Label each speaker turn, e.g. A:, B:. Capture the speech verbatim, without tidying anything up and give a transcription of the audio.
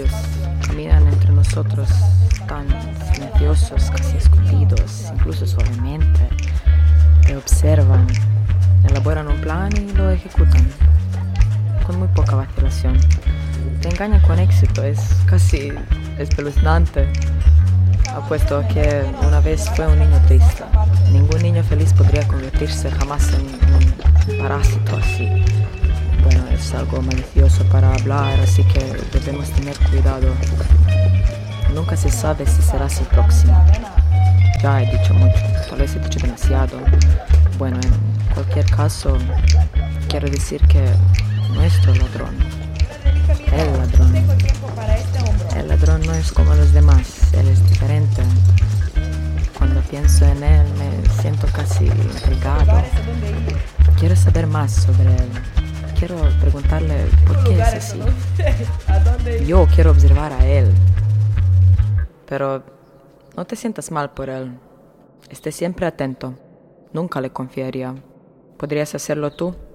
A: ellos caminan entre nosotros tan silenciosos, casi escondidos, incluso suavemente. Te observan, elaboran un plan y lo ejecutan, con muy poca vacilación. Te engañan con éxito, es casi espeluznante. Apuesto a que una vez fue un niño triste. Ningún niño feliz podría convertirse jamás en un parásito así. Bueno, es algo malicioso para hablar, así que debemos tener cuidado. Nunca se sabe si serás el próximo. Ya he dicho mucho, tal vez he dicho demasiado. Bueno, en cualquier caso, quiero decir que nuestro ladrón, el ladrón, el ladrón no es como los demás, él es diferente. Cuando pienso en él me siento casi intrigado. Quiero saber más sobre él. Quiero preguntarle por qué es así. Yo quiero observar a él. Pero no te sientas mal por él. Esté siempre atento. Nunca le confiaría. ¿Podrías hacerlo tú?